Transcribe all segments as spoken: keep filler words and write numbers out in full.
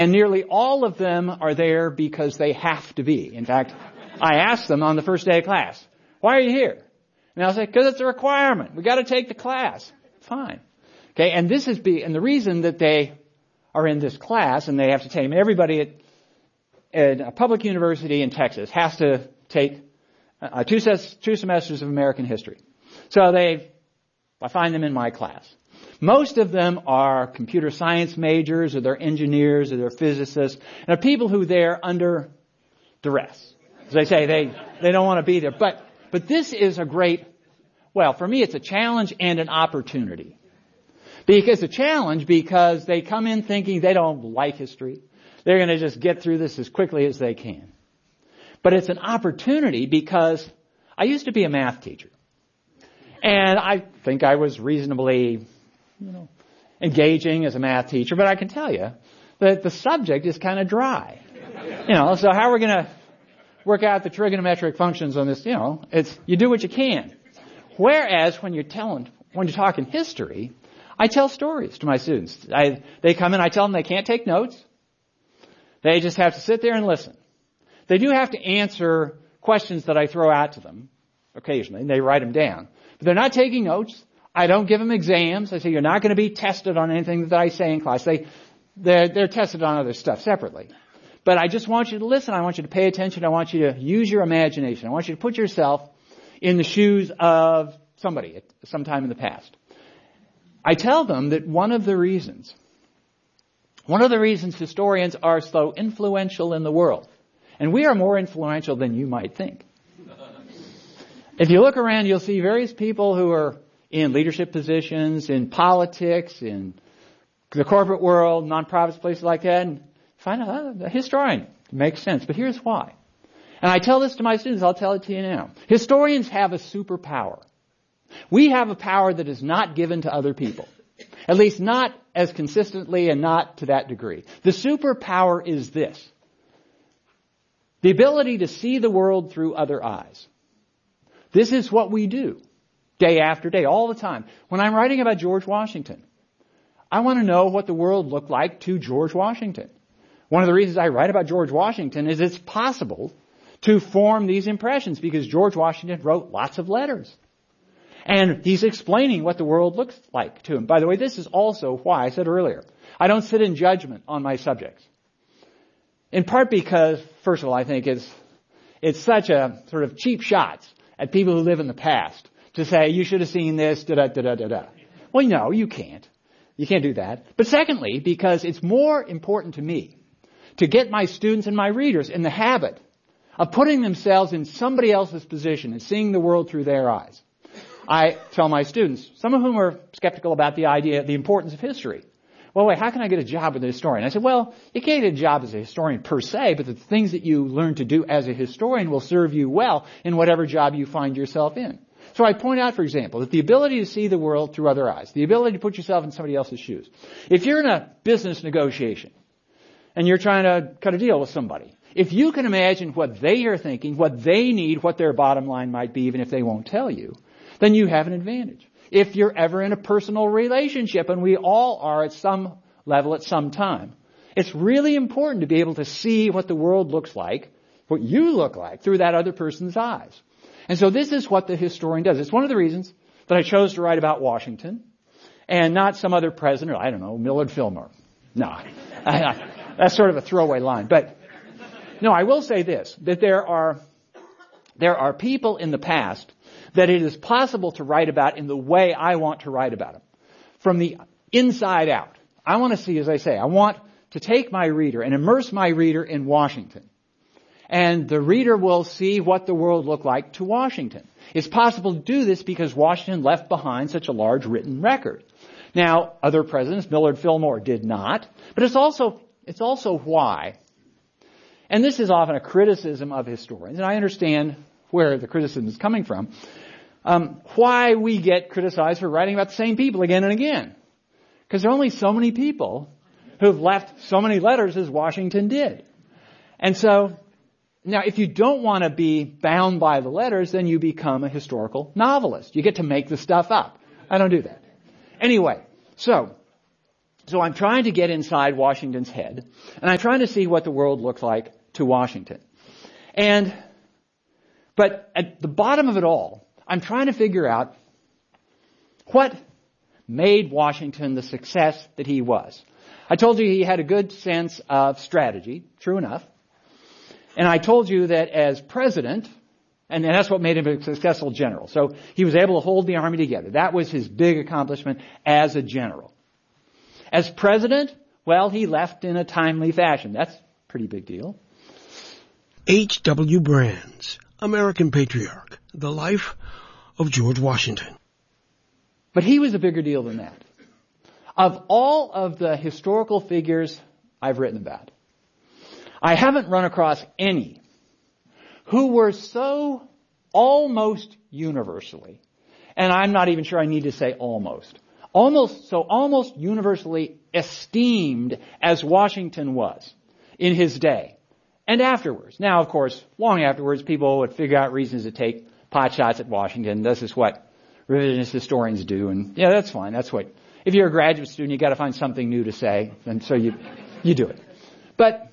And nearly all of them are there because they have to be. In fact, I asked them on the first day of class, why are you here? And I'll say, because it's a requirement. We got to take the class. Fine. Okay, and this is be, and the reason that they are in this class and they have to take them, everybody at, at a public university in Texas has to take uh, two, ses- two semesters of American history. So they, I find them in my class. Most of them are computer science majors, or they're engineers, or they're physicists, and are people who they're under duress. As I say, they, they don't want to be there. But, but this is a great, well, for me it's a challenge and an opportunity. Because a challenge because they come in thinking they don't like history. They're going to just get through this as quickly as they can. But it's an opportunity because I used to be a math teacher. And I think I was reasonably, you know, engaging as a math teacher, but I can tell you that the subject is kind of dry. You know, so how are we going to work out the trigonometric functions on this? You know, it's, you do what you can. Whereas when you're telling, when you're talking history, I tell stories to my students. I, they come in, I tell them they can't take notes. They just have to sit there and listen. They do have to answer questions that I throw out to them occasionally, and they write them down. But they're not taking notes. I don't give them exams. I say you're not going to be tested on anything that I say in class. They, they're, they're tested on other stuff separately. But I just want you to listen. I want you to pay attention. I want you to use your imagination. I want you to put yourself in the shoes of somebody at some time in the past. I tell them that one of the reasons, one of the reasons historians are so influential in the world, and we are more influential than you might think. If you look around, you'll see various people who are in leadership positions, in politics, in the corporate world, nonprofits, places like that, and find out, oh, a historian. It makes sense. But here's why. And I tell this to my students, I'll tell it to you now. Historians have a superpower. We have a power that is not given to other people. At least not as consistently and not to that degree. The superpower is this. The ability to see the world through other eyes. This is what we do day after day, all the time. When I'm writing about George Washington, I want to know what the world looked like to George Washington. One of the reasons I write about George Washington is it's possible to form these impressions because George Washington wrote lots of letters. And he's explaining what the world looks like to him. By the way, this is also why I said earlier, I don't sit in judgment on my subjects. In part because, first of all, I think it's, it's such a sort of cheap shots at people who live in the past to say, you should have seen this, da da da da da da. Well, no, you can't. You can't do that. But secondly, because it's more important to me to get my students and my readers in the habit of putting themselves in somebody else's position and seeing the world through their eyes. I tell my students, some of whom are skeptical about the idea, the importance of history. Well, wait, how can I get a job as a historian? I said, well, you can't get a job as a historian per se, but the things that you learn to do as a historian will serve you well in whatever job you find yourself in. So I point out, for example, that the ability to see the world through other eyes, the ability to put yourself in somebody else's shoes. If you're in a business negotiation and you're trying to cut a deal with somebody, if you can imagine what they are thinking, what they need, what their bottom line might be, even if they won't tell you, then you have an advantage. If you're ever in a personal relationship, and we all are at some level at some time, it's really important to be able to see what the world looks like, what you look like, through that other person's eyes. And so this is what the historian does. It's one of the reasons that I chose to write about Washington and not some other president, I don't know, Millard Fillmore. No, that's sort of a throwaway line. But no, I will say this, that there are, there are people in the past that it is possible to write about in the way I want to write about them. From the inside out. I want to see, as I say, I want to take my reader and immerse my reader in Washington. And the reader will see what the world looked like to Washington. It's possible to do this because Washington left behind such a large written record. Now, other presidents, Millard Fillmore did not, but it's also, it's also why. And this is often a criticism of historians, and I understand where the criticism is coming from. Um, why we get criticized for writing about the same people again and again. Because there are only so many people who've left so many letters as Washington did. And so, now if you don't want to be bound by the letters, then you become a historical novelist. You get to make the stuff up. I don't do that. Anyway, so, So I'm trying to get inside Washington's head, and I'm trying to see what the world looks like to Washington. And, but at the bottom of it all, I'm trying to figure out what made Washington the success that he was. I told you he had a good sense of strategy, true enough. And I told you that as president, and that's what made him a successful general. So he was able to hold the army together. That was his big accomplishment as a general. As president, well, he left in a timely fashion. That's a pretty big deal. H W Brands, American Patriarch, The Life of George Washington. But he was a bigger deal than that. Of all of the historical figures I've written about, I haven't run across any who were so almost universally, and I'm not even sure I need to say almost, almost, so almost universally esteemed as Washington was in his day and afterwards. Now, of course, long afterwards, people would figure out reasons to take pot shots at Washington. This is what revisionist historians do, and yeah, that's fine. That's what, if you're a graduate student, you got to find something new to say, and so you you do it. But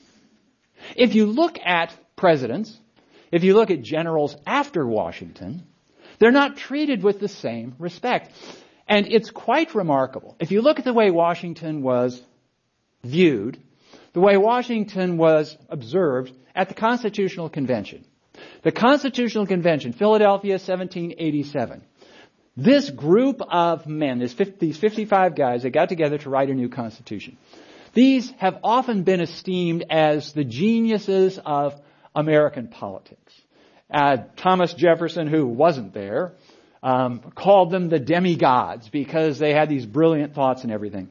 if you look at presidents, if you look at generals after Washington, they're not treated with the same respect. And it's quite remarkable. If you look at the way Washington was viewed, the way Washington was observed at the Constitutional Convention. The Constitutional Convention, Philadelphia, seventeen eighty-seven. This group of men, this fifty, these fifty-five guys that got together to write a new Constitution, these have often been esteemed as the geniuses of American politics. Uh, Thomas Jefferson, who wasn't there, um, called them the demigods because they had these brilliant thoughts and everything.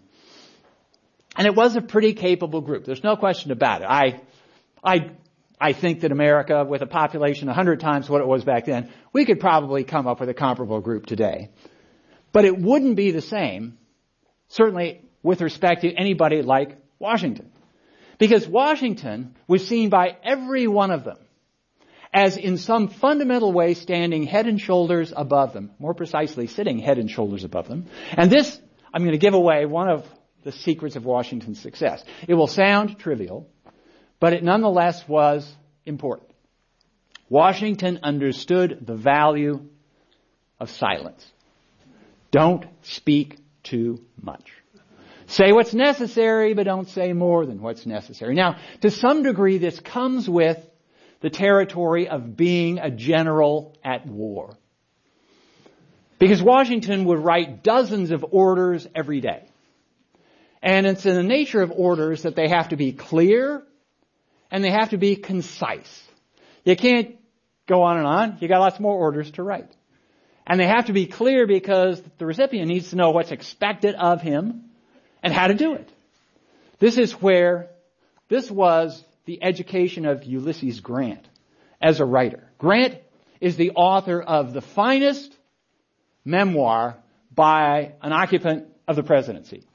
And it was a pretty capable group. There's no question about it. I, I, I think that America, with a population a hundred times what it was back then, we could probably come up with a comparable group today. But it wouldn't be the same, certainly with respect to anybody like Washington. Because Washington was seen by every one of them as in some fundamental way standing head and shoulders above them, more precisely sitting head and shoulders above them. And this, I'm going to give away one of the secrets of Washington's success. It will sound trivial, but it nonetheless was important. Washington understood the value of silence. Don't speak too much. Say what's necessary, but don't say more than what's necessary. Now, to some degree, this comes with the territory of being a general at war. Because Washington would write dozens of orders every day. And it's in the nature of orders that they have to be clear and they have to be concise. You can't go on and on. You got lots more orders to write. And they have to be clear because the recipient needs to know what's expected of him and how to do it. This is where, this was the education of Ulysses Grant as a writer. Grant is the author of the finest memoir by an occupant of the presidency.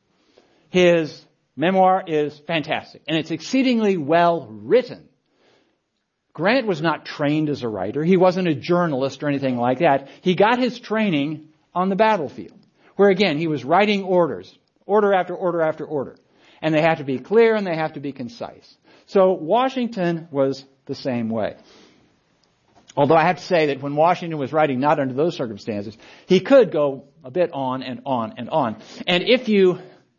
His memoir is fantastic, and it's exceedingly well written. Grant was not trained as a writer. He wasn't a journalist or anything like that. He got his training on the battlefield, where again, he was writing orders, order after order after order. And they have to be clear and they have to be concise. So Washington was the same way. Although I have to say that when Washington was writing not under those circumstances, he could go a bit on and on and on. And if you,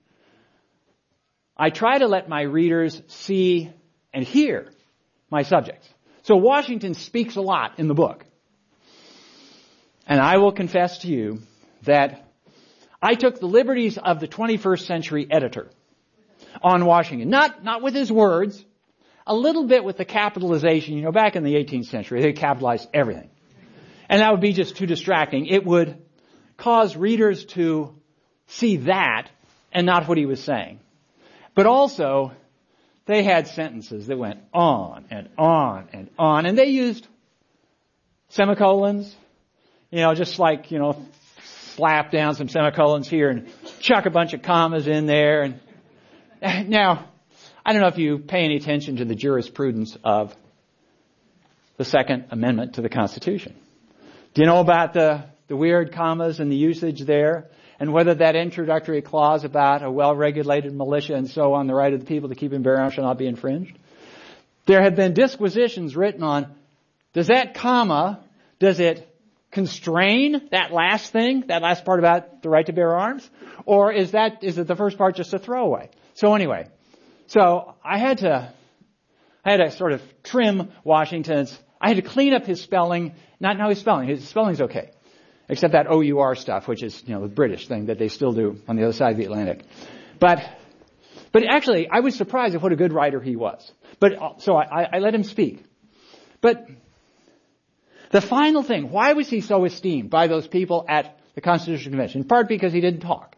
I try to let my readers see and hear my subjects. So Washington speaks a lot in the book. And I will confess to you that I took the liberties of the twenty-first century editor on Washington. Not, not with his words, a little bit with the capitalization. You know, back in the eighteenth century, they capitalized everything. And that would be just too distracting. It would cause readers to see that and not what he was saying. But also, they had sentences that went on and on and on. And they used semicolons, you know, just like, you know, slap down some semicolons here and chuck a bunch of commas in there. And now, I don't know if you pay any attention to the jurisprudence of the Second Amendment to the Constitution. Do you know about the, the weird commas and the usage there? And and whether that introductory clause about a well-regulated militia and so on, the right of the people to keep and bear arms shall not be infringed. There have been disquisitions written on, does that comma, does it constrain that last thing, that last part about the right to bear arms? Or is that, is it the first part just a throwaway? So anyway, so I had to, I had to sort of trim Washington's, I had to clean up his spelling, not know his spelling, his spelling's okay. Except that O U R stuff, which is, you know, the British thing that they still do on the other side of the Atlantic. But, but actually, I was surprised at what a good writer he was. But, so I, I let him speak. But the final thing, why was he so esteemed by those people at the Constitutional Convention? In part because he didn't talk.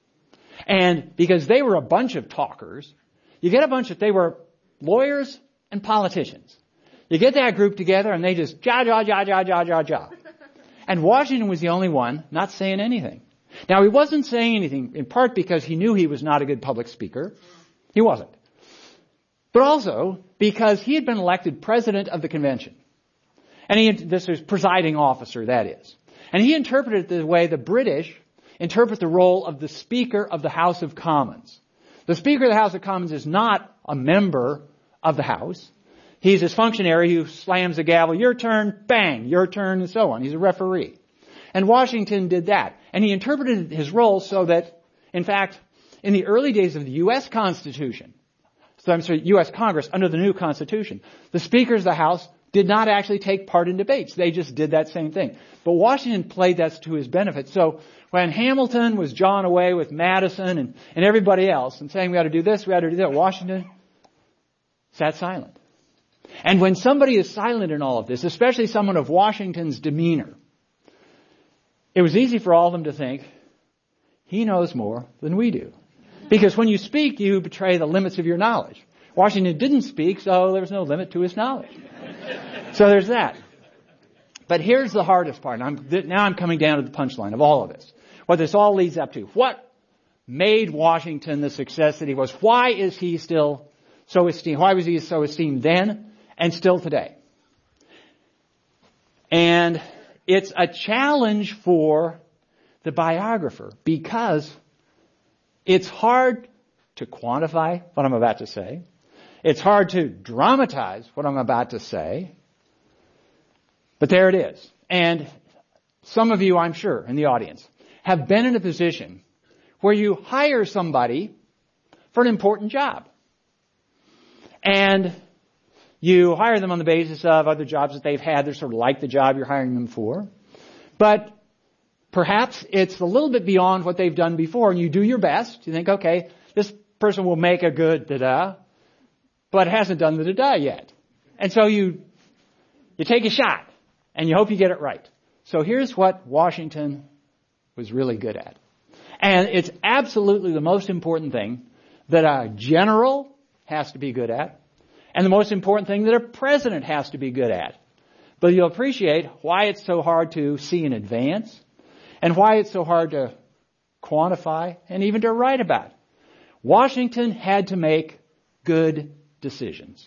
And because they were a bunch of talkers, you get a bunch of, they were lawyers and politicians. You get that group together and they just ja, ja, ja, ja, ja, ja, ja. And Washington was the only one not saying anything. Now, he wasn't saying anything in part because he knew he was not a good public speaker. He wasn't. But also because he had been elected president of the convention. And he, this was presiding officer, that is. And he interpreted it the way the British interpret the role of the Speaker of the House of Commons. The Speaker of the House of Commons is not a member of the House. He's this functionary who slams the gavel, your turn, bang, your turn, and so on. He's a referee. And Washington did that. And he interpreted his role so that, in fact, in the early days of the U S Constitution, so I'm sorry, U S Congress, under the new Constitution, the speakers of the House did not actually take part in debates. They just did that same thing. But Washington played that to his benefit. So when Hamilton was jawing away with Madison and, and everybody else and saying we ought to do this, we ought to do that, Washington sat silent. And when somebody is silent in all of this, especially someone of Washington's demeanor, it was easy for all of them to think, he knows more than we do. Because when you speak, you betray the limits of your knowledge. Washington didn't speak, so there was no limit to his knowledge. So there's that. But here's the hardest part. And I'm, now I'm coming down to the punchline of all of this. What this all leads up to. What made Washington the success that he was? Why is he still so esteemed? Why was he so esteemed then and still today? And it's a challenge for the biographer because it's hard to quantify what I'm about to say. It's hard to dramatize what I'm about to say. But there it is. And some of you, I'm sure, in the audience, have been in a position where you hire somebody for an important job. And you hire them on the basis of other jobs that they've had. They're sort of like the job you're hiring them for. But perhaps it's a little bit beyond what they've done before, and you do your best. You think, okay, this person will make a good da-da, but hasn't done the da-da yet. And so you you take a shot, and you hope you get it right. So here's what Washington was really good at. And it's absolutely the most important thing that a general has to be good at, and the most important thing that a president has to be good at. But you'll appreciate why it's so hard to see in advance, and why it's so hard to quantify and even to write about. Washington had to make good decisions.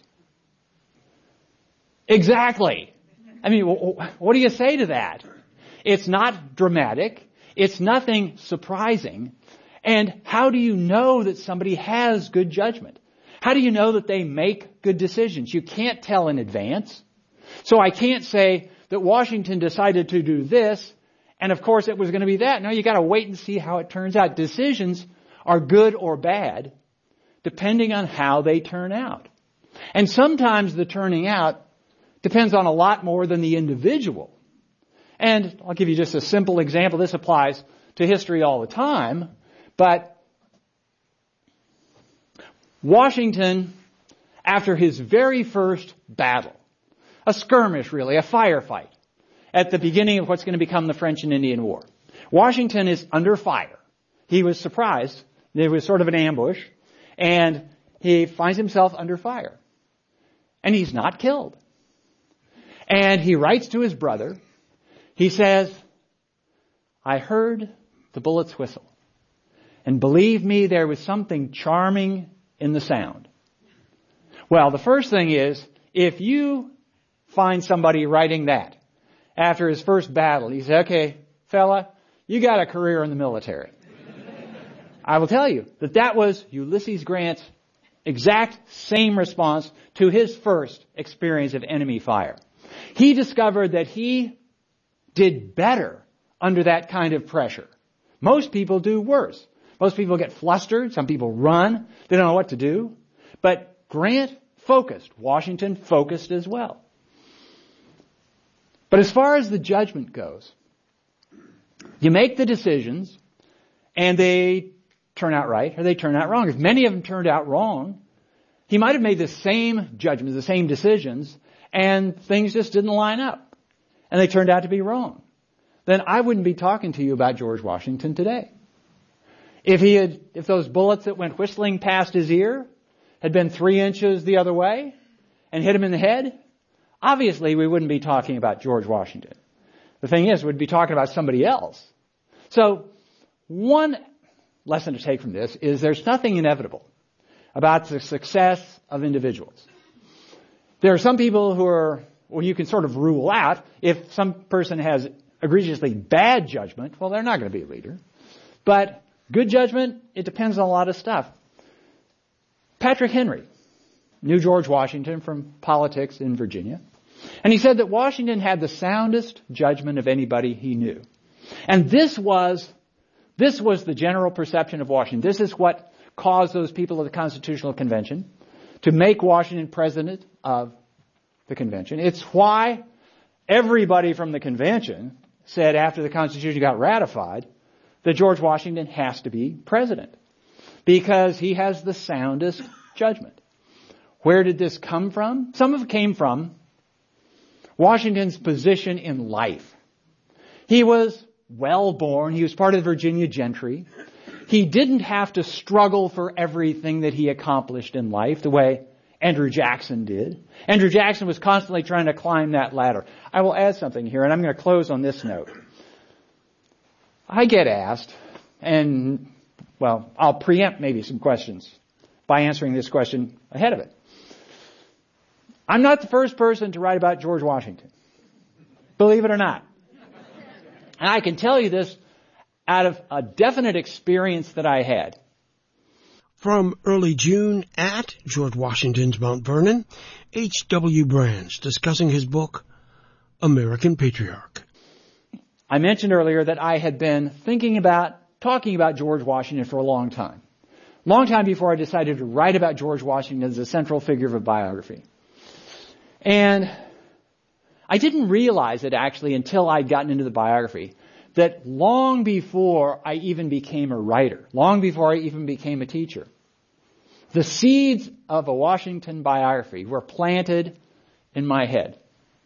Exactly. I mean, what do you say to that? It's not dramatic. It's nothing surprising. And how do you know that somebody has good judgment? How do you know that they make good decisions? You can't tell in advance. So I can't say that Washington decided to do this, and of course it was going to be that. No, you got to wait and see how it turns out. Decisions are good or bad depending on how they turn out. And sometimes the turning out depends on a lot more than the individual. And I'll give you just a simple example. This applies to history all the time. But Washington, after his very first battle, a skirmish really, a firefight, at the beginning of what's going to become the French and Indian War, Washington is under fire. He was surprised. There was sort of an ambush. And he finds himself under fire. And he's not killed. And he writes to his brother. He says, I heard the bullets whistle. And believe me, there was something charming in the sound. Well, the first thing is, if you find somebody writing that after his first battle, you say, okay, fella, you got a career in the military. I will tell you that that was Ulysses Grant's exact same response to his first experience of enemy fire. He discovered that he did better under that kind of pressure. Most people do worse. Most people get flustered. Some people run. They don't know what to do. But Grant focused. Washington focused as well. But as far as the judgment goes, you make the decisions and they turn out right or they turn out wrong. If many of them turned out wrong, he might have made the same judgments, the same decisions, and things just didn't line up. And they turned out to be wrong. Then I wouldn't be talking to you about George Washington today. If he had, if those bullets that went whistling past his ear had been three inches the other way and hit him in the head, obviously we wouldn't be talking about George Washington. The thing is, we'd be talking about somebody else. So, one lesson to take from this is there's nothing inevitable about the success of individuals. There are some people who are, well, you can sort of rule out if some person has egregiously bad judgment, well, they're not going to be a leader. But good judgment, it depends on a lot of stuff. Patrick Henry knew George Washington from politics in Virginia. And he said that Washington had the soundest judgment of anybody he knew. And this was, this was the general perception of Washington. This is what caused those people of the Constitutional Convention to make Washington president of the convention. It's why everybody from the convention said after the Constitution got ratified that George Washington has to be president because he has the soundest judgment. Where did this come from? Some of it came from Washington's position in life. He was well born. He was part of the Virginia gentry. He didn't have to struggle for everything that he accomplished in life the way Andrew Jackson did. Andrew Jackson was constantly trying to climb that ladder. I will add something here, and I'm going to close on this note. I get asked, and, well, I'll preempt maybe some questions by answering this question ahead of it. I'm not the first person to write about George Washington. Believe it or not. And I can tell you this out of a definite experience that I had. From early June at George Washington's Mount Vernon, H W Brands discussing his book, American Patriarch. I mentioned earlier that I had been thinking about, talking about George Washington for a long time. Long time before I decided to write about George Washington as a central figure of a biography. And I didn't realize it actually until I'd gotten into the biography that long before I even became a writer, long before I even became a teacher, the seeds of a Washington biography were planted in my head.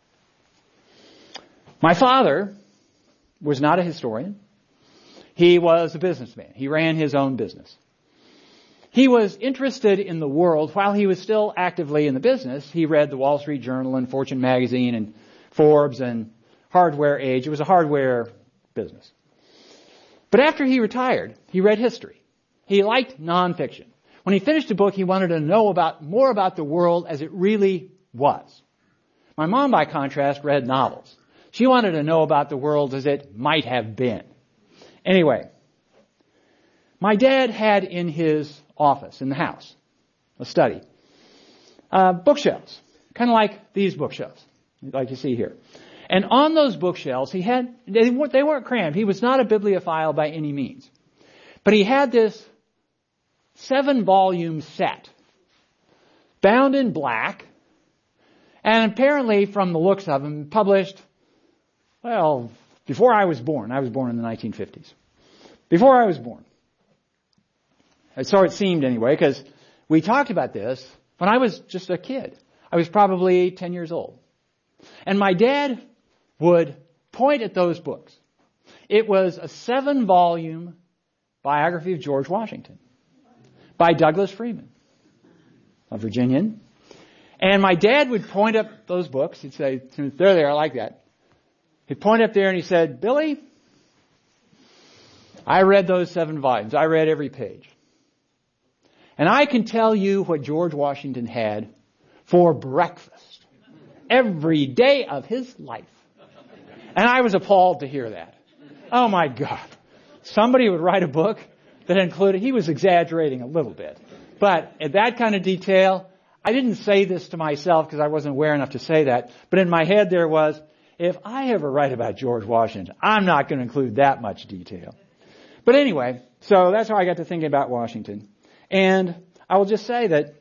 My father was not a historian. He was a businessman. He ran his own business. He was interested in the world while he was still actively in the business. He read the Wall Street Journal and Fortune magazine and Forbes and Hardware Age. It was a hardware business. But after he retired, he read history. He liked nonfiction. When he finished a book, he wanted to know about more about the world as it really was. My mom, by contrast, read novels. She wanted to know about the world as it might have been. Anyway, my dad had in his office, in the house, a study, uh, bookshelves, kind of like these bookshelves, like you see here. And on those bookshelves, he had, they weren't, they weren't crammed. He was not a bibliophile by any means. But he had this seven-volume set, bound in black, and apparently, from the looks of them, published, well, before I was born. I was born in the nineteen fifties. Before I was born. So it seemed anyway, because we talked about this when I was just a kid. I was probably ten years old. And my dad would point at those books. It was a seven-volume biography of George Washington by Douglas Freeman, a Virginian. And my dad would point up those books. He'd say, there they are, I like that. He'd point up there and he said, Billy, I read those seven volumes. I read every page. And I can tell you what George Washington had for breakfast every day of his life. And I was appalled to hear that. Oh my God. Somebody would write a book that included, he was exaggerating a little bit. But at that kind of detail, I didn't say this to myself because I wasn't aware enough to say that. But in my head there was, if I ever write about George Washington, I'm not going to include that much detail. But anyway, so that's how I got to thinking about Washington. And I will just say that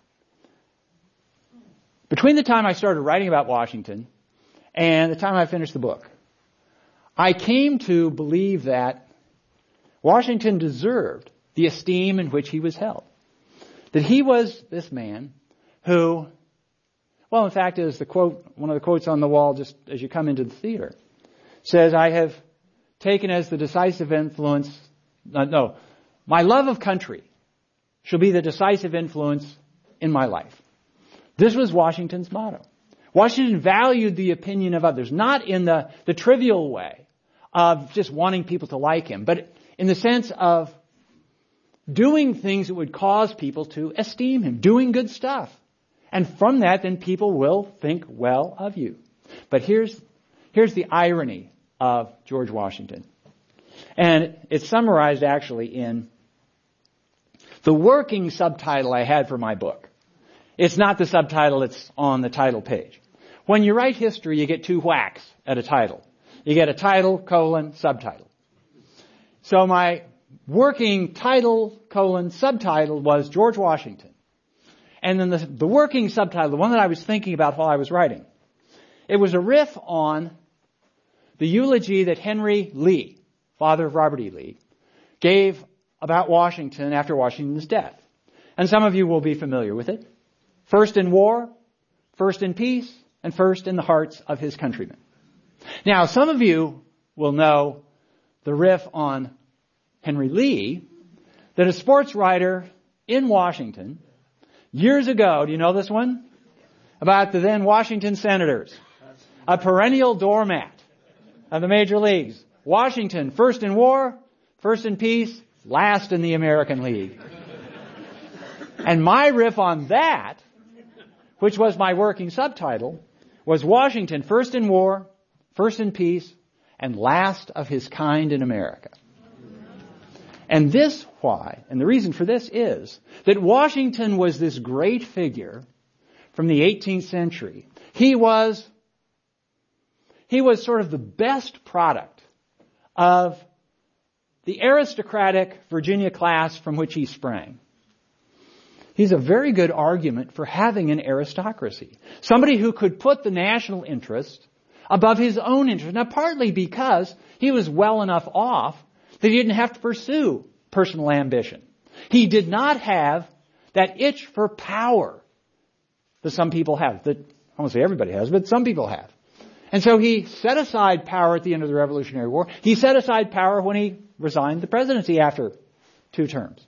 between the time I started writing about Washington and the time I finished the book, I came to believe that Washington deserved the esteem in which he was held. That he was this man who, well, in fact, as the quote, one of the quotes on the wall just as you come into the theater, says, I have taken as the decisive influence, uh, no, my love of country shall be the decisive influence in my life. This was Washington's motto. Washington valued the opinion of others, not in the, the trivial way of just wanting people to like him, but in the sense of doing things that would cause people to esteem him, doing good stuff. And from that, then people will think well of you. But here's, here's the irony of George Washington. And it's summarized actually in the working subtitle I had for my book. It's not the subtitle that's on the title page. When you write history, you get two whacks at a title. You get a title, colon, subtitle. So my working title, colon, subtitle was George Washington. And then the, the working subtitle, the one that I was thinking about while I was writing, it was a riff on the eulogy that Henry Lee, father of Robert E. Lee, gave about Washington after Washington's death. And some of you will be familiar with it. First in war, first in peace, and first in the hearts of his countrymen. Now, some of you will know the riff on Henry Lee, that a sports writer in Washington, years ago, do you know this one? About the then Washington Senators, a perennial doormat of the major leagues. Washington, first in war, first in peace, last in the American League. And my riff on that, which was my working subtitle, was Washington, first in war, first in peace, and last of his kind in America. And this why, and the reason for this is that Washington was this great figure from the eighteenth century. He was, he was sort of the best product of the aristocratic Virginia class from which he sprang. He's a very good argument for having an aristocracy. Somebody who could put the national interest above his own interest. Now, partly because he was well enough off that he didn't have to pursue personal ambition. He did not have that itch for power that some people have, that I won't say everybody has, but some people have. And so he set aside power at the end of the Revolutionary War. He set aside power when he resigned the presidency after two terms.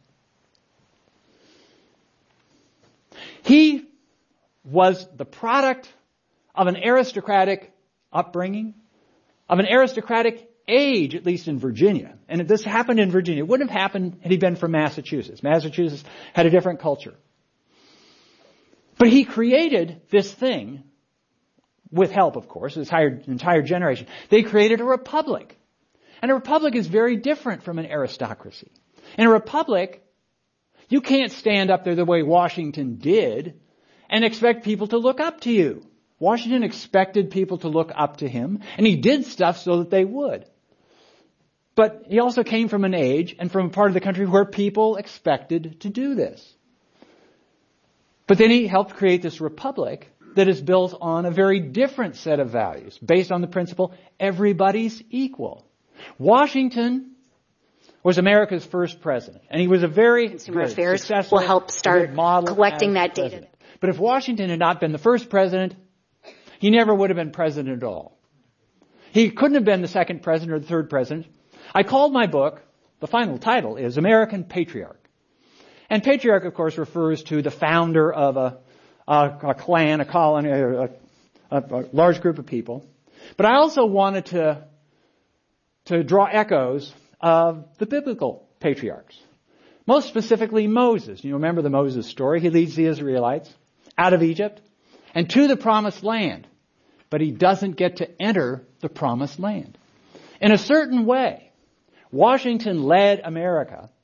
He was the product of an aristocratic upbringing, of an aristocratic age, at least in Virginia. And this happened in Virginia. It wouldn't have happened had he been from Massachusetts. Massachusetts had a different culture. But he created this thing, with help, of course, his entire, entire generation. They created a republic. And a republic is very different from an aristocracy. In a republic, you can't stand up there the way Washington did and expect people to look up to you. Washington expected people to look up to him, and he did stuff so that they would. But he also came from an age and from a part of the country where people expected to do this. But then he helped create this republic that is built on a very different set of values, based on the principle everybody's equal. Washington was America's first president, and he was a very Consumer good, Affairs successful, will help start collecting that data. President. But if Washington had not been the first president, he never would have been president at all. He couldn't have been the second president or the third president. I called my book, the final title is American Patriarch. And patriarch, of course, refers to the founder of a, a, a clan, a colony, a, a, a large group of people. But I also wanted to, to draw echoes of the biblical patriarchs. Most specifically, Moses. You remember the Moses story. He leads the Israelites out of Egypt and to the promised land. But he doesn't get to enter the promised land. In a certain way, Washington led America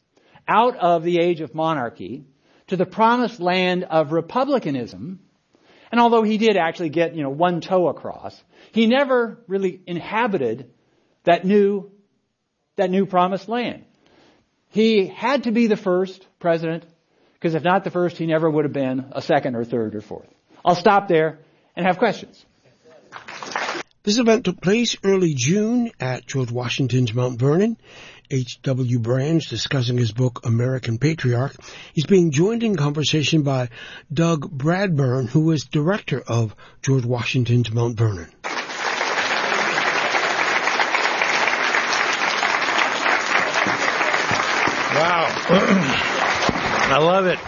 out of the age of monarchy to the promised land of republicanism. And although he did actually get, you know, one toe across, he never really inhabited that new, that new promised land. He had to be the first president, because if not the first, he never would have been a second or third or fourth. I'll stop there and have questions. This event took place early June at George Washington's Mount Vernon. H W Brands discussing his book, American Patriarch. He's being joined in conversation by Doug Bradburn, who is director of George Washington's Mount Vernon. Wow. I love it.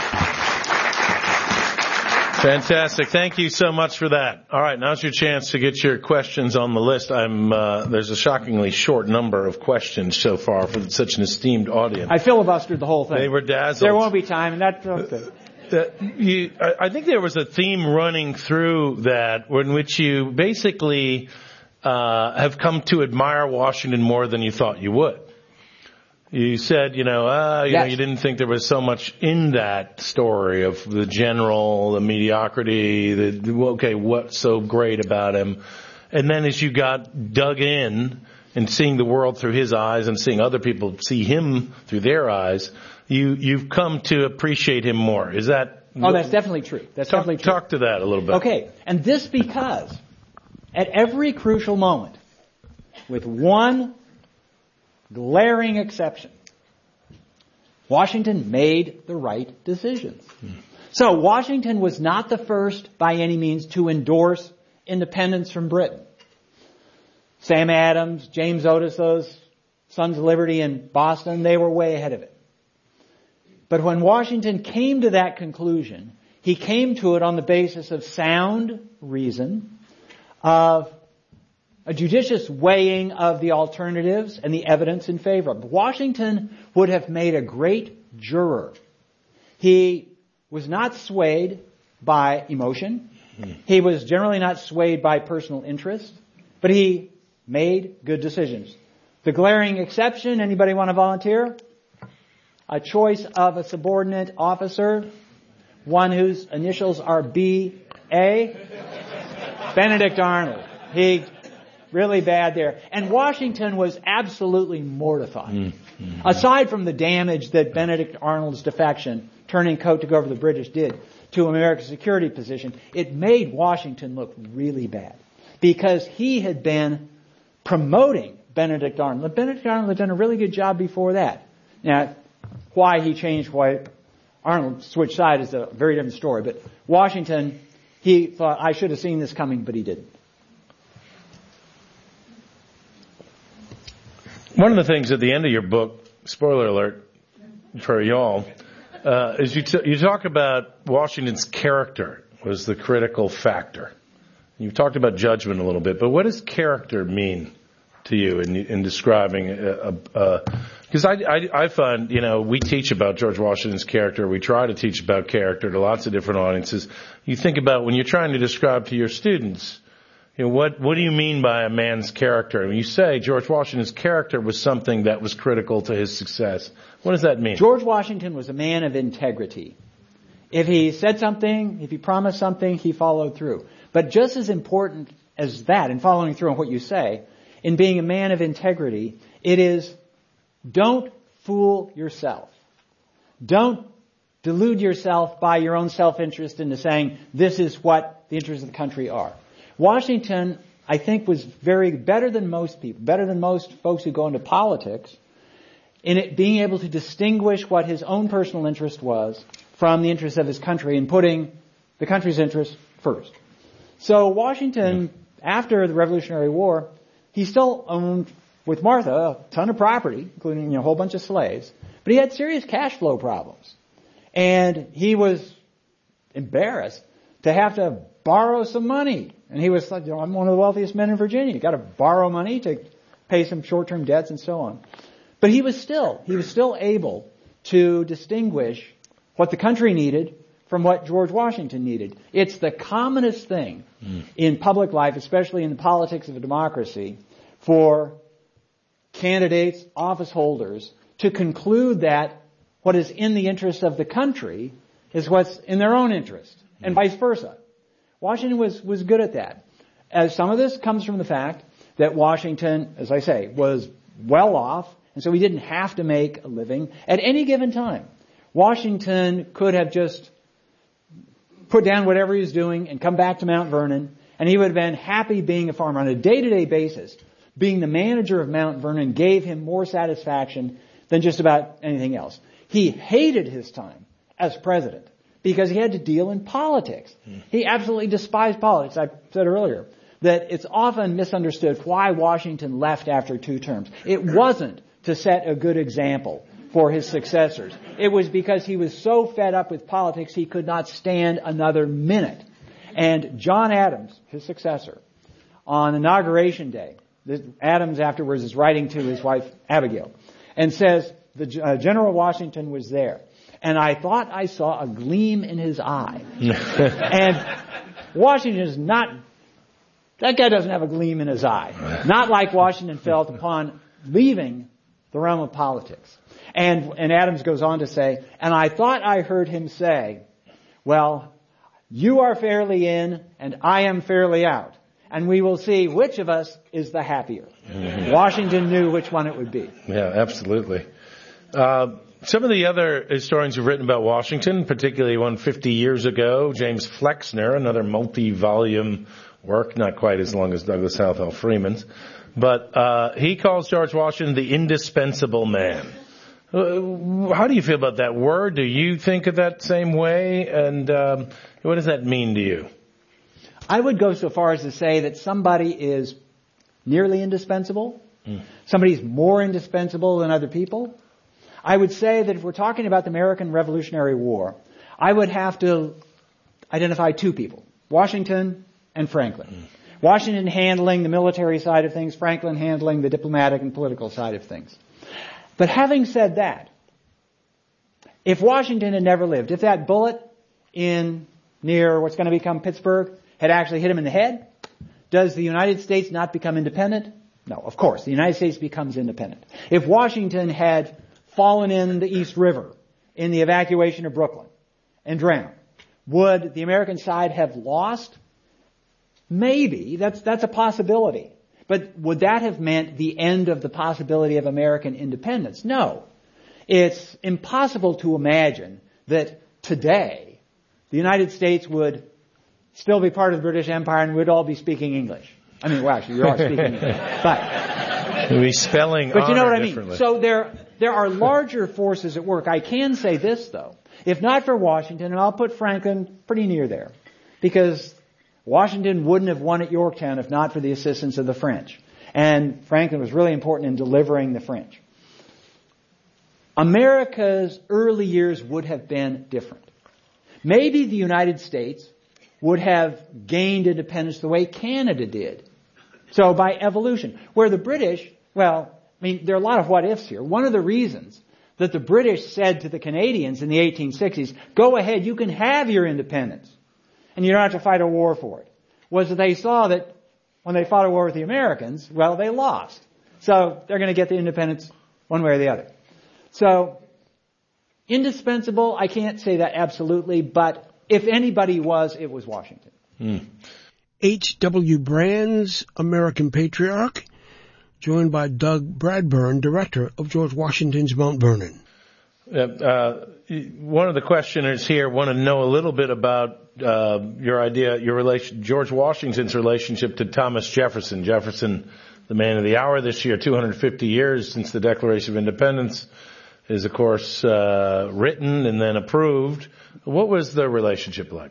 Fantastic. Thank you so much for that. All right, now's your chance to get your questions on the list. I'm uh, there's a shockingly short number of questions so far for such an esteemed audience. I filibustered the whole thing. They were dazzled. There won't be time, and that's okay. Uh, you, I think there was a theme running through that in which you basically uh, have come to admire Washington more than you thought you would. You said, you know, uh, you yes. know, you didn't think there was so much in that story of the general, the mediocrity, the, okay, what's so great about him? And then as you got dug in and seeing the world through his eyes and seeing other people see him through their eyes, you, you've come to appreciate him more. Is that? Oh, that's definitely true. That's talk, definitely true. Talk to that a little bit. Okay. And this because at every crucial moment, with one glaring exception, Washington made the right decisions. Hmm. So Washington was not the first by any means to endorse independence from Britain. Sam Adams, James Otis, those Sons of Liberty in Boston, they were way ahead of it. But when Washington came to that conclusion, he came to it on the basis of sound reason, of a judicious weighing of the alternatives and the evidence in favor of. Washington would have made a great juror. He was not swayed by emotion. He was generally not swayed by personal interest, but he made good decisions. The glaring exception, anybody want to volunteer? A choice of a subordinate officer, one whose initials are B A, Benedict Arnold. He really bad there. And Washington was absolutely mortified. Mm-hmm. Aside from the damage that Benedict Arnold's defection, turning coat to go over the British, did to America's security position, it made Washington look really bad. Because he had been promoting Benedict Arnold. Benedict Arnold had done a really good job before that. Now, why he changed, why Arnold switched sides is a very different story. But Washington, he thought, I should have seen this coming, but he didn't. One of the things at the end of your book, spoiler alert for y'all, uh, is you, t- you talk about Washington's character was the critical factor. You've talked about judgment a little bit, but what does character mean to you in, in describing a, because I, I, I find, you know, we teach about George Washington's character. We try to teach about character to lots of different audiences. You think about when you're trying to describe to your students, you know, what, what do you mean by a man's character? When you say George Washington's character was something that was critical to his success, what does that mean? George Washington was a man of integrity. If he said something, if he promised something, he followed through. But just as important as that, in following through on what you say, in being a man of integrity, it is don't fool yourself. Don't delude yourself by your own self-interest into saying this is what the interests of the country are. Washington, I think, was very better than most people, better than most folks who go into politics, in it being able to distinguish what his own personal interest was from the interests of his country and putting the country's interests first. So Washington, after the Revolutionary War, he still owned, with Martha, a ton of property, including, you know, a whole bunch of slaves, but he had serious cash flow problems. And he was embarrassed to have to borrow some money. And he was like, you know, I'm one of the wealthiest men in Virginia. You got to borrow money to pay some short-term debts and so on. But he was still, he was still able to distinguish what the country needed from what George Washington needed. It's the commonest thing mm. in public life, especially in the politics of a democracy, for candidates, office holders, to conclude that what is in the interest of the country is what's in their own interest, and vice versa. Washington was, was good at that. As some of this comes from the fact that Washington, as I say, was well off, and so he didn't have to make a living at any given time. Washington could have just put down whatever he was doing and come back to Mount Vernon, and he would have been happy being a farmer on a day-to-day basis. Being the manager of Mount Vernon gave him more satisfaction than just about anything else. He hated his time as president because he had to deal in politics. He absolutely despised politics. I said earlier that it's often misunderstood why Washington left after two terms. It wasn't to set a good example for his successors. It was because he was so fed up with politics he could not stand another minute. And John Adams, his successor, on Inauguration Day, Adams afterwards is writing to his wife Abigail and says, the uh, General Washington was there, and I thought I saw a gleam in his eye. And Washington is not, that guy doesn't have a gleam in his eye. Not like Washington felt upon leaving the realm of politics. And, and Adams goes on to say, and I thought I heard him say, well, you are fairly in and I am fairly out. And we will see which of us is the happier. Mm-hmm. Washington knew which one it would be. Yeah, absolutely. Uh, some of the other historians who've written about Washington, particularly one fifty years ago, James Flexner, another multi-volume work, not quite as long as Douglas Southwell Freeman's, but uh, he calls George Washington the indispensable man. Uh, how do you feel about that word? Do you think of that same way? And um, what does that mean to you? I would go so far as to say that somebody is nearly indispensable. Mm. Somebody's more indispensable than other people. I would say that if we're talking about the American Revolutionary War, I would have to identify two people, Washington and Franklin. Mm. Washington handling the military side of things, Franklin handling the diplomatic and political side of things. But having said that, if Washington had never lived, if that bullet in near what's going to become Pittsburgh had actually hit him in the head, does the United States not become independent? No, of course. The United States becomes independent. If Washington had fallen in the East River in the evacuation of Brooklyn and drowned, would the American side have lost? Maybe. That's, that's a possibility. But would that have meant the end of the possibility of American independence? No. It's impossible to imagine that today the United States would still be part of the British Empire and we'd all be speaking English. I mean, well, actually, you are speaking English. But, we'd be spelling but you know what I mean? So there, there are larger forces at work. I can say this, though. If not for Washington, and I'll put Franklin pretty near there, because Washington wouldn't have won at Yorktown if not for the assistance of the French. And Franklin was really important in delivering the French. America's early years would have been different. Maybe the United States would have gained independence the way Canada did. So by evolution. Where the British, well, I mean, there are a lot of what ifs here. One of the reasons that the British said to the Canadians in the eighteen sixties, go ahead, you can have your independence, and you don't have to fight a war for it, was that they saw that when they fought a war with the Americans, well, they lost. So they're going to get the independence one way or the other. So, indispensable, I can't say that absolutely, but if anybody was, it was Washington. Mm. H W Brands, American Patriarch, joined by Doug Bradburn, director of George Washington's Mount Vernon. Uh, uh, one of the questioners here want to know a little bit about uh, your idea, your relation, George Washington's relationship to Thomas Jefferson. Jefferson, the man of the hour this year, two hundred fifty years since the Declaration of Independence, is of course uh, written and then approved. What was the relationship like?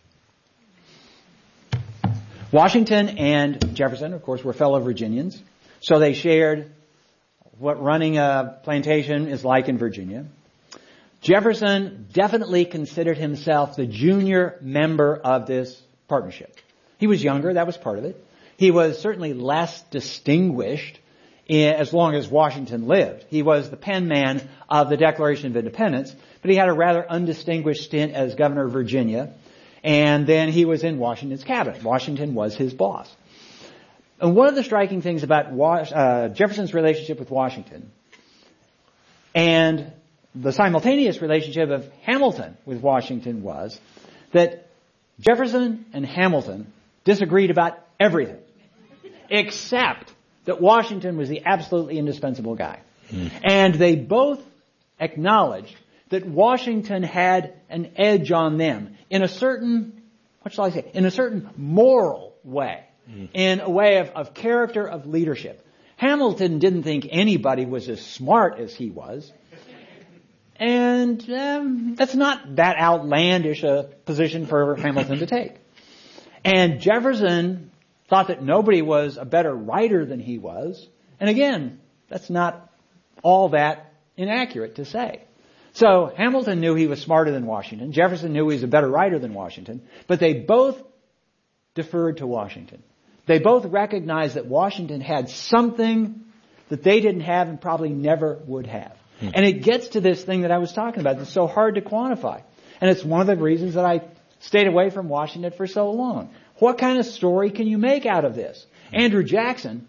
Washington and Jefferson, of course, were fellow Virginians. So they shared what running a plantation is like in Virginia. Jefferson definitely considered himself the junior member of this partnership. He was younger, that was part of it. He was certainly less distinguished in, as long as Washington lived. He was the pen man of the Declaration of Independence, but he had a rather undistinguished stint as governor of Virginia, and then he was in Washington's cabinet. Washington was his boss. And one of the striking things about Was- uh, Jefferson's relationship with Washington and the simultaneous relationship of Hamilton with Washington was that Jefferson and Hamilton disagreed about everything, except that Washington was the absolutely indispensable guy. Mm. And they both acknowledged that Washington had an edge on them in a certain, what shall I say, in a certain moral way, mm. in a way of, of character, of leadership. Hamilton didn't think anybody was as smart as he was. And um, that's not that outlandish a position for Hamilton to take. And Jefferson thought that nobody was a better writer than he was. And again, that's not all that inaccurate to say. So Hamilton knew he was smarter than Washington. Jefferson knew he was a better writer than Washington. But they both deferred to Washington. They both recognized that Washington had something that they didn't have and probably never would have. Hmm. And it gets to this thing that I was talking about that's so hard to quantify. And it's one of the reasons that I stayed away from Washington for so long. What kind of story can you make out of this? Hmm. Andrew Jackson,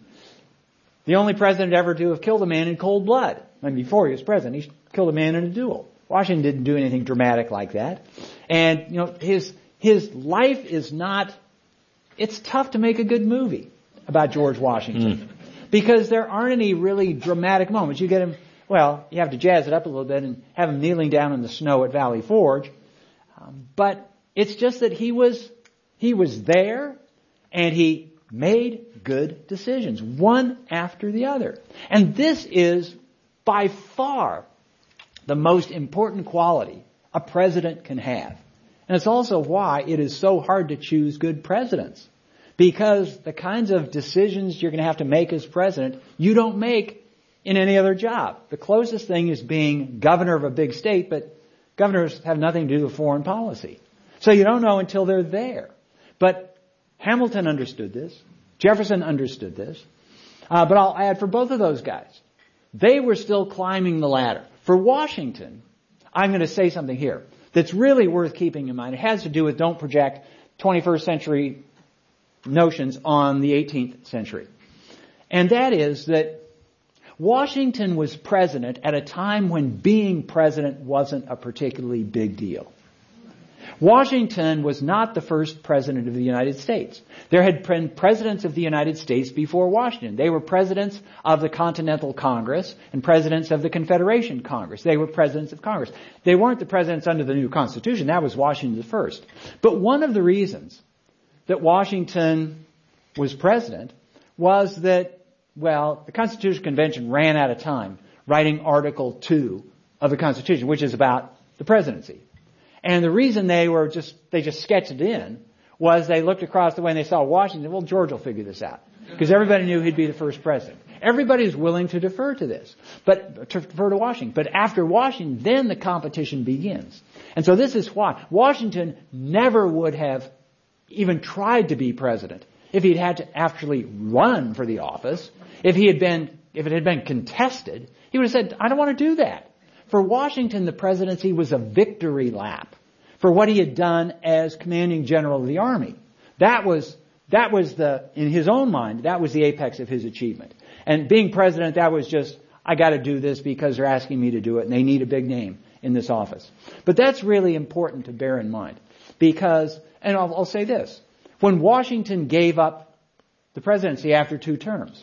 the only president ever to have killed a man in cold blood. I mean, before he was president, he killed a man in a duel. Washington didn't do anything dramatic like that. And, you know, his, his life is not, it's tough to make a good movie about George Washington. Mm. Because there aren't any really dramatic moments. You get him, well, you have to jazz it up a little bit and have him kneeling down in the snow at Valley Forge. Um, but it's just that he was, he was there and he made good decisions, one after the other. And this is by far the most important quality a president can have. And it's also why it is so hard to choose good presidents. Because the kinds of decisions you're going to have to make as president, you don't make in any other job. The closest thing is being governor of a big state, but governors have nothing to do with foreign policy. So you don't know until they're there. But Hamilton understood this. Jefferson understood this. Uh, but I'll add for both of those guys, they were still climbing the ladder. For Washington, I'm going to say something here that's really worth keeping in mind. It has to do with don't project twenty-first century notions on the eighteenth century. And that is that Washington was president at a time when being president wasn't a particularly big deal. Washington was not the first president of the United States. There had been presidents of the United States before Washington. They were presidents of the Continental Congress and presidents of the Confederation Congress. They were presidents of Congress. They weren't the presidents under the new Constitution. That was Washington the first. But one of the reasons that Washington was president was that, well, the Constitutional Convention ran out of time writing Article two of the Constitution, which is about the presidency. And the reason they were just, they just sketched it in was they looked across the way and they saw Washington, well, George will figure this out. Because everybody knew he'd be the first president. Everybody's willing to defer to this, but to defer to Washington. But after Washington, then the competition begins. And so this is why Washington never would have even tried to be president if he'd had to actually run for the office. If he had been, if it had been contested, he would have said, I don't want to do that. For Washington, the presidency was a victory lap for what he had done as commanding general of the army. That was, that was the, in his own mind, that was the apex of his achievement. And being president, that was just, I got to do this because they're asking me to do it and they need a big name in this office. But that's really important to bear in mind because, and I'll, I'll say this, when Washington gave up the presidency after two terms,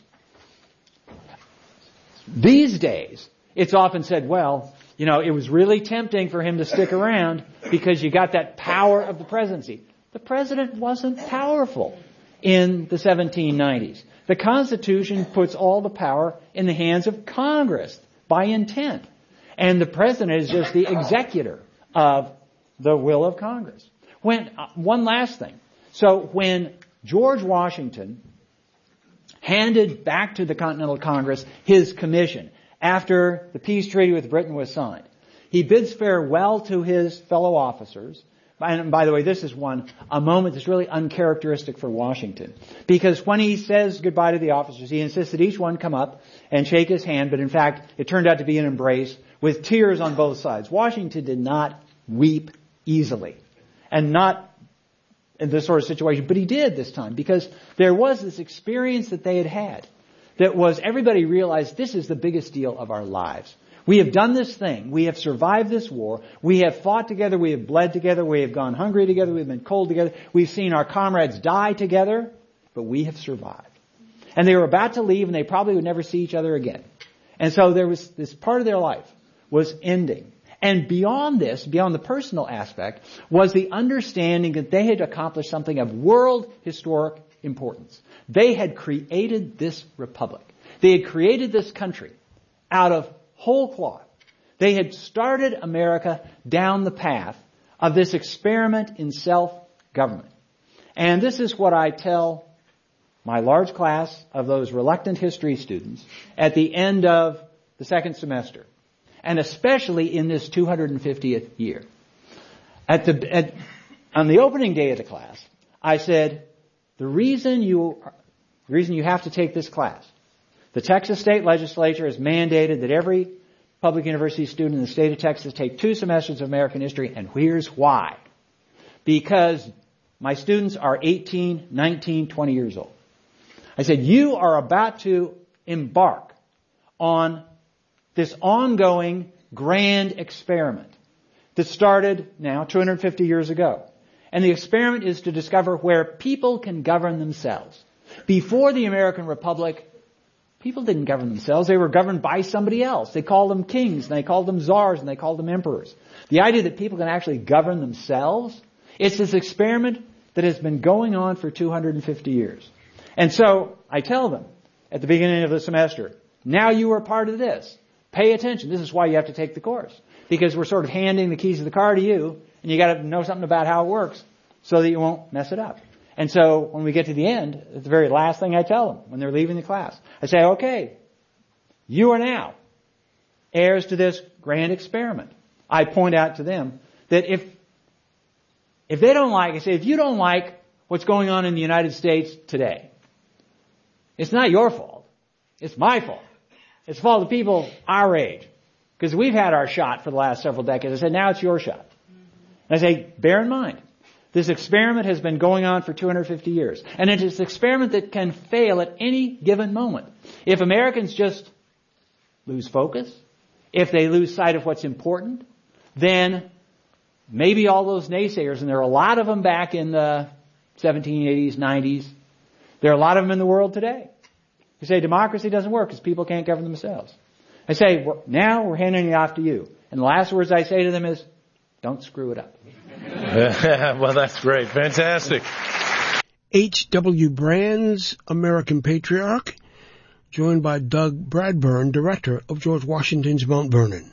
these days, it's often said, well, you know, it was really tempting for him to stick around because you got that power of the presidency. The president wasn't powerful in the seventeen nineties. The Constitution puts all the power in the hands of Congress by intent. And the president is just the executor of the will of Congress. When, uh, one last thing. So when George Washington handed back to the Continental Congress his commission, after the peace treaty with Britain was signed, he bids farewell to his fellow officers. And by the way, this is one, a moment that's really uncharacteristic for Washington. Because when he says goodbye to the officers, he insists that each one come up and shake his hand. But in fact, it turned out to be an embrace with tears on both sides. Washington did not weep easily. And not in this sort of situation. But he did this time. Because there was this experience that they had had. That was, everybody realized this is the biggest deal of our lives. We have done this thing. We have survived this war. We have fought together. We have bled together. We have gone hungry together. We've been cold together. We've seen our comrades die together, but we have survived. And they were about to leave, and they probably would never see each other again. And so there was this part of their life was ending. And beyond this, beyond the personal aspect, was the understanding that they had accomplished something of world historic importance. They had created this republic. They had created this country out of whole cloth. They had started America down the path of this experiment in self-government. And this is what I tell my large class of those reluctant history students at the end of the second semester, and especially in this two hundred fiftieth year. At the, at, on the opening day of the class, I said, the reason you, the reason you have to take this class, the Texas State Legislature has mandated that every public university student in the state of Texas take two semesters of American history, and here's why. Because my students are eighteen, nineteen, twenty years old. I said, you are about to embark on this ongoing grand experiment that started now two hundred fifty years ago. And the experiment is to discover where people can govern themselves. Before the American Republic, people didn't govern themselves. They were governed by somebody else. They called them kings, and they called them czars, and they called them emperors. The idea that people can actually govern themselves, it's this experiment that has been going on for two hundred fifty years. And so I tell them at the beginning of the semester, now you are part of this. Pay attention. This is why you have to take the course. Because we're sort of handing the keys of the car to you, and you got to know something about how it works so that you won't mess it up. And so when we get to the end, it's the very last thing I tell them when they're leaving the class. I say, okay, you are now heirs to this grand experiment. I point out to them that if if they don't like, I say, if you don't like what's going on in the United States today, it's not your fault. It's my fault. It's the fault of people our age. Because we've had our shot for the last several decades. I said, now it's your shot. And I say, bear in mind, this experiment has been going on for two hundred fifty years. And it is an experiment that can fail at any given moment. If Americans just lose focus, if they lose sight of what's important, then maybe all those naysayers, and there are a lot of them back in the seventeen eighties, nineties, there are a lot of them in the world today, who say democracy doesn't work because people can't govern themselves. I say, well, now we're handing it off to you. And the last words I say to them is, don't screw it up. Well, that's great. Fantastic. H W Brands, American Patriarch, joined by Doug Bradburn, director of George Washington's Mount Vernon.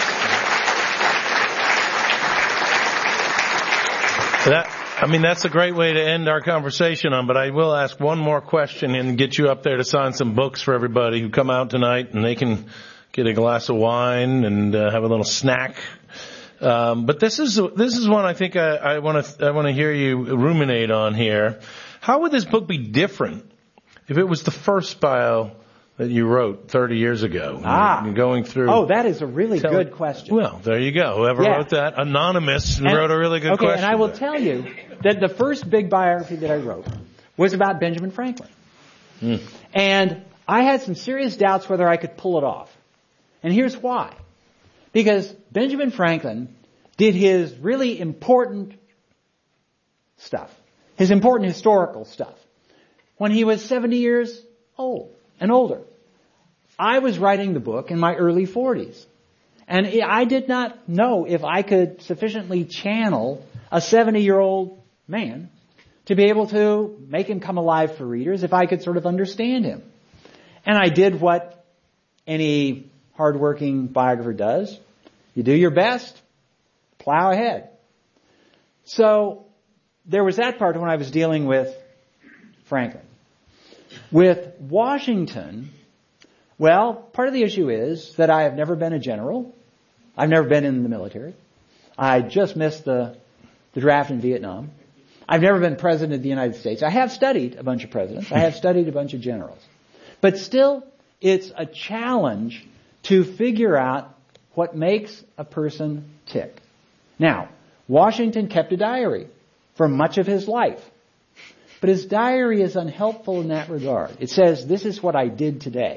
That, I mean, that's a great way to end our conversation on, but I will ask one more question and get you up there to sign some books for everybody who come out tonight, and they can get a glass of wine and uh, have a little snack. Um, but this is this is one I think I want to I want to hear you ruminate on here. How would this book be different if it was the first bio that you wrote thirty years ago? Ah, you're going through. Oh, that is a really tell, good question. Well, there you go. Whoever yeah. wrote that, anonymous, and and, wrote a really good okay, question. Okay, and I will there. tell you that the first big biography that I wrote was about Benjamin Franklin, mm. and I had some serious doubts whether I could pull it off. And here's why. Because Benjamin Franklin did his really important stuff, his important historical stuff, when he was seventy years old and older. I was writing the book in my early forties. And I did not know if I could sufficiently channel a seventy-year-old man to be able to make him come alive for readers, if I could sort of understand him. And I did what any hardworking biographer does. You do your best, plow ahead. So there was that part when I was dealing with Franklin. With Washington, well, part of the issue is that I have never been a general. I've never been in the military. I just missed the, the draft in Vietnam. I've never been president of the United States. I have studied a bunch of presidents. I have studied a bunch of generals. But still, it's a challenge to figure out what makes a person tick. Now, Washington kept a diary for much of his life. But his diary is unhelpful in that regard. It says, this is what I did today.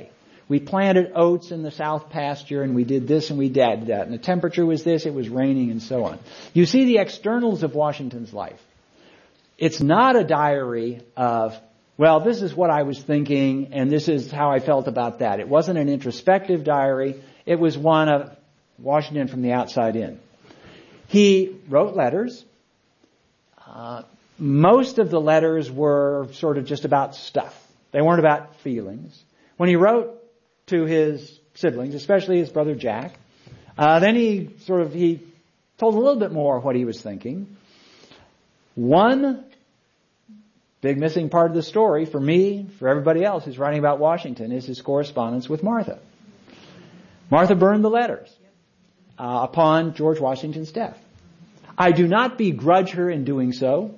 we planted oats in the south pasture and we did this and we did that. And the temperature was this, it was raining and so on. You see the externals of Washington's life. It's not a diary of, well, this is what I was thinking and this is how I felt about that. It wasn't an introspective diary. It was one of Washington from the outside in. He wrote letters. Uh, most of the letters were sort of just about stuff. They weren't about feelings. When he wrote to his siblings, especially his brother Jack, uh, then he sort of, he told a little bit more of what he was thinking. One big missing part of the story for me, for everybody else who's writing about Washington, is his correspondence with Martha. Martha burned the letters uh, upon George Washington's death. I do not begrudge her in doing so.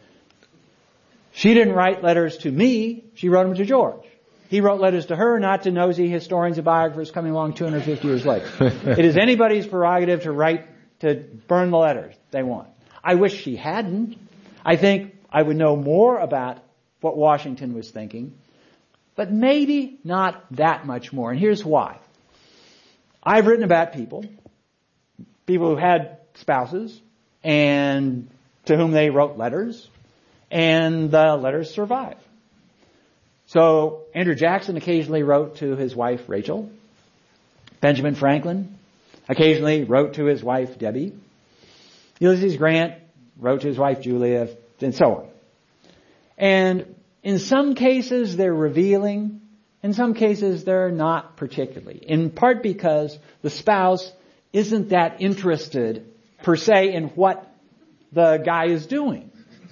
She didn't write letters to me, she wrote them to George. He wrote letters to her, not to nosy historians and biographers coming along two hundred fifty years later. It is anybody's prerogative to write, to burn the letters they want. I wish she hadn't. I think I would know more about what Washington was thinking, but maybe not that much more. And here's why. I've written about people, people who had spouses, and to whom they wrote letters, and the letters survive. So Andrew Jackson occasionally wrote to his wife Rachel. Benjamin Franklin occasionally wrote to his wife Debbie. Ulysses Grant wrote to his wife Julia, and so on. And in some cases they're revealing, in some cases they're not particularly. In part because the spouse isn't that interested per se in what the guy is doing.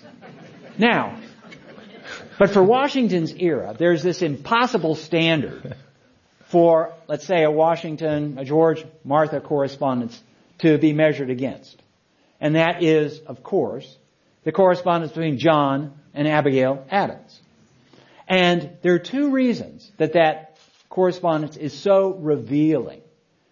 Now, but for Washington's era, there's this impossible standard for, let's say, a Washington, a George, Martha correspondence to be measured against. And that is, of course, the correspondence between John and Abigail Adams. And there are two reasons that that correspondence is so revealing.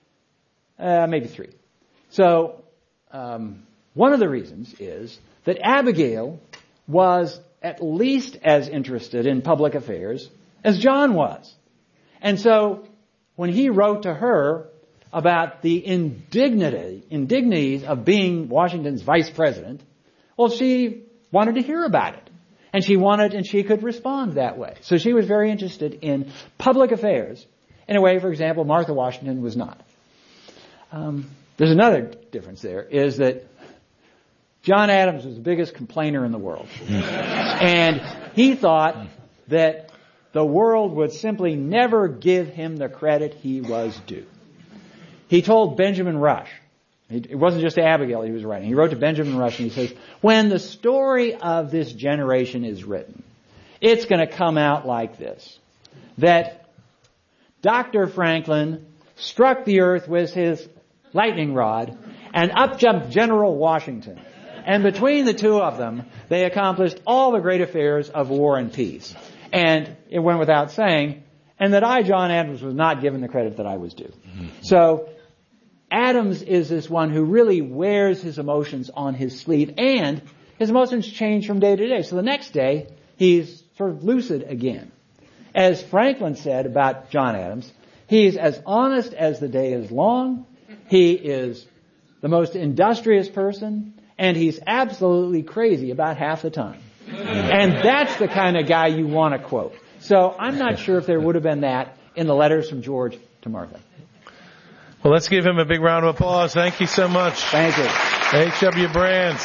Uh, maybe three. So, um, one of the reasons is that Abigail was at least as interested in public affairs as John was. And so, when he wrote to her about the indignity, indignities of being Washington's vice president, well, she wanted to hear about it. And she wanted, and she could respond that way. So she was very interested in public affairs in a way, for example, Martha Washington was not. Um, there's another difference there, is that John Adams was the biggest complainer in the world. And he thought that the world would simply never give him the credit he was due. He told Benjamin Rush, it wasn't just to Abigail he was writing, he wrote to Benjamin Rush and he says, when the story of this generation is written, it's going to come out like this, that Doctor Franklin struck the earth with his lightning rod and up jumped General Washington. And between the two of them, they accomplished all the great affairs of war and peace. And it went without saying, and that I, John Adams, was not given the credit that I was due. Mm-hmm. So, Adams is this one who really wears his emotions on his sleeve, and his emotions change from day to day. So the next day, he's sort of lucid again. As Franklin said about John Adams, he's as honest as the day is long, he is the most industrious person, and he's absolutely crazy about half the time. And that's the kind of guy you want to quote. So I'm not sure if there would have been that in the letters from George to Martha. Well, let's give him a big round of applause. Thank you so much. Thank you. H W Brands.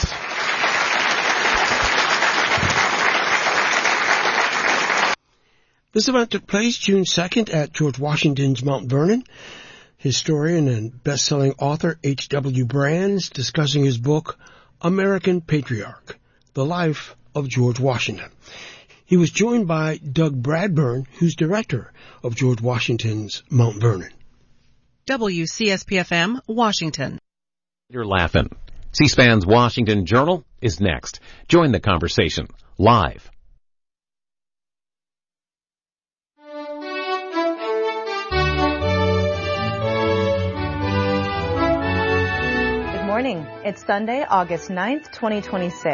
This event took place June second at George Washington's Mount Vernon. Historian and best-selling author H W Brands discussing his book, American Patriarch, The Life of George Washington. He was joined by Doug Bradburn, who's director of George Washington's Mount Vernon. W C S P F M, Washington. You're laughing. C-SPAN's Washington Journal is next. Join the conversation live. Good morning. It's Sunday, August ninth, twenty twenty-six.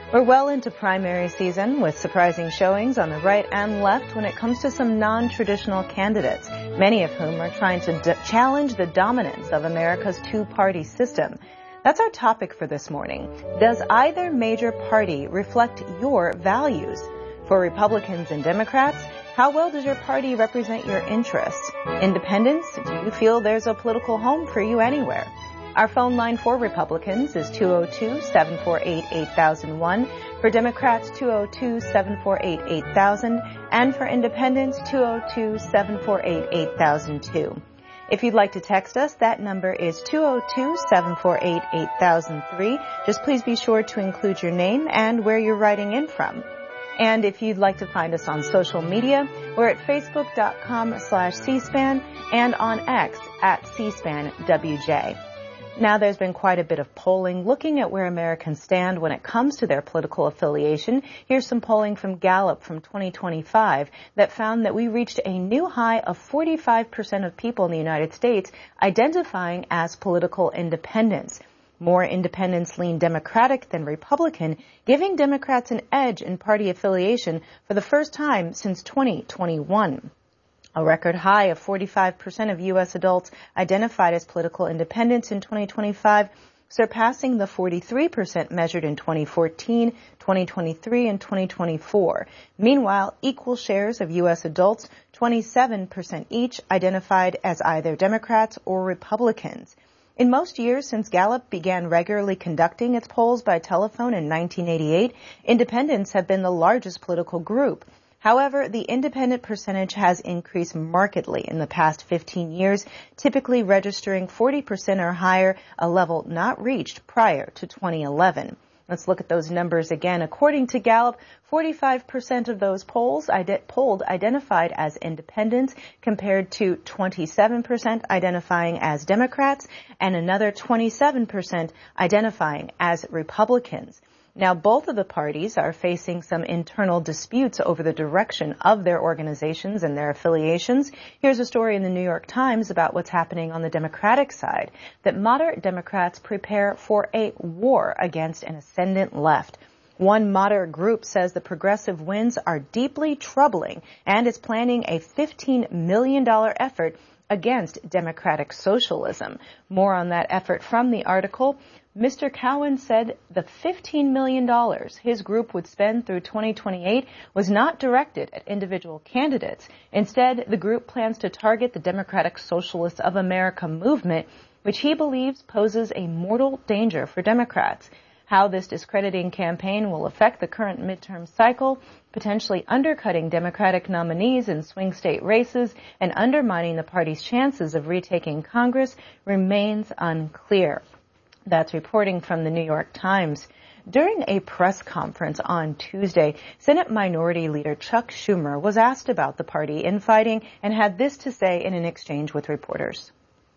We're well into primary season with surprising showings on the right and left when it comes to some non-traditional candidates, many of whom are trying to d- challenge the dominance of America's two-party system. That's our topic for this morning. Does either major party reflect your values? For Republicans and Democrats, how well does your party represent your interests? Independents, do you feel there's a political home for you anywhere? Our phone line for Republicans is two oh two, seven four eight, eight thousand one. For Democrats, two oh two, seven four eight, eight thousand. And for Independents, two oh two, seven four eight, eight thousand two. If you'd like to text us, that number is two oh two, seven four eight, eight thousand three. Just please be sure to include your name and where you're writing in from. And if you'd like to find us on social media, we're at facebook.com slash C-SPAN and on X at C-SPAN-W-J. Now, there's been quite a bit of polling looking at where Americans stand when it comes to their political affiliation. Here's some polling from Gallup from twenty twenty-five that found that we reached a new high of forty-five percent of people in the United States identifying as political independents. More independents lean Democratic than Republican, giving Democrats an edge in party affiliation for the first time since twenty twenty-one. A record high of forty-five percent of U S adults identified as political independents in twenty twenty-five, surpassing the forty-three percent measured in twenty fourteen, twenty twenty-three, and twenty twenty-four. Meanwhile, equal shares of U S adults, twenty-seven percent each, identified as either Democrats or Republicans. In most years since Gallup began regularly conducting its polls by telephone in nineteen eighty-eight, independents have been the largest political group. However, the independent percentage has increased markedly in the past fifteen years, typically registering forty percent or higher, a level not reached prior to twenty eleven. Let's look at those numbers again. According to Gallup, forty-five percent of those polls ide- polled identified as independents compared to twenty-seven percent identifying as Democrats and another twenty-seven percent identifying as Republicans. Now, both of the parties are facing some internal disputes over the direction of their organizations and their affiliations. Here's a story in the New York Times about what's happening on the Democratic side, that moderate Democrats prepare for a war against an ascendant left. One moderate group says the progressive winds are deeply troubling and is planning a fifteen million dollars effort against democratic socialism. More on that effort from the article. Mister Cowan said the fifteen million dollars his group would spend through twenty twenty-eight was not directed at individual candidates. Instead, the group plans to target the Democratic Socialists of America movement, which he believes poses a mortal danger for Democrats. How this discrediting campaign will affect the current midterm cycle, potentially undercutting Democratic nominees in swing state races and undermining the party's chances of retaking Congress, remains unclear. That's reporting from the New York Times. During a press conference on Tuesday, Senate Minority Leader Chuck Schumer was asked about the party infighting and had this to say in an exchange with reporters.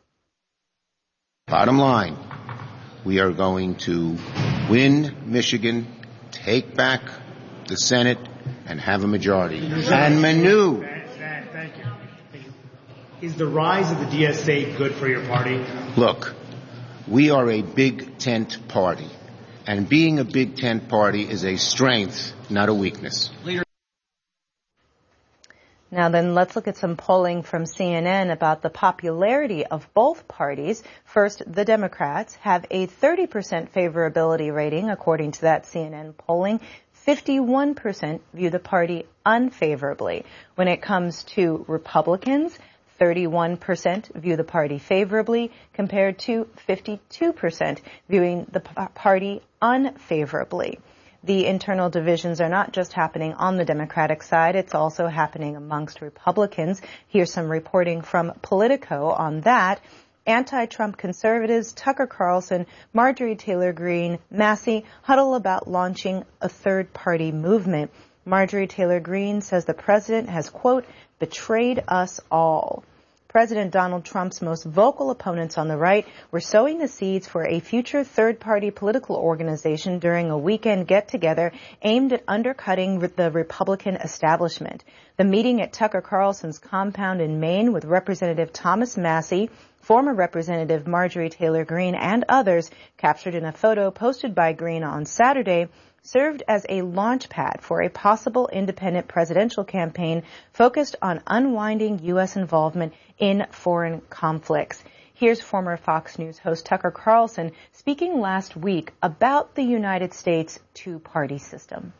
Bottom line, we are going to win Michigan, take back the Senate, and have a majority. And Manu. Thank you. Is the rise of the D S A good for your party? Look, we are a big tent party, and being a big tent party is a strength, not a weakness. Now then, let's look at some polling from C N N about the popularity of both parties. First, the Democrats have a thirty percent favorability rating, according to that C N N polling. fifty-one percent view the party unfavorably. When it comes to Republicans, thirty-one percent view the party favorably compared to fifty-two percent viewing the party unfavorably. The internal divisions are not just happening on the Democratic side, it's also happening amongst Republicans. Here's some reporting from Politico on that. Anti-Trump conservatives Tucker Carlson, Marjorie Taylor Greene, Massey huddle about launching a third-party movement. Marjorie Taylor Greene says the president has, quote, betrayed us all. President Donald Trump's most vocal opponents on the right were sowing the seeds for a future third-party political organization during a weekend get-together aimed at undercutting the Republican establishment. The meeting at Tucker Carlson's compound in Maine with Representative Thomas Massey, former Representative Marjorie Taylor Greene, and others, captured in a photo posted by Greene on Saturday, served as a launch pad for a possible independent presidential campaign focused on unwinding U S involvement in foreign conflicts. Here's former Fox News host Tucker Carlson speaking last week about the United States two-party system.